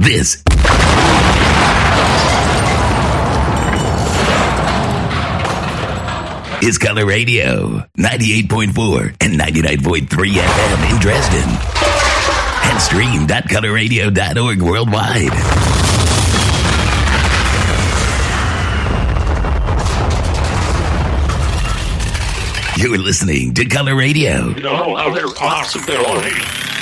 This is Color Radio, 98.4 and 99.3 FM in Dresden. And stream.colorradio.org worldwide. You're listening to Color Radio. You know how their possibility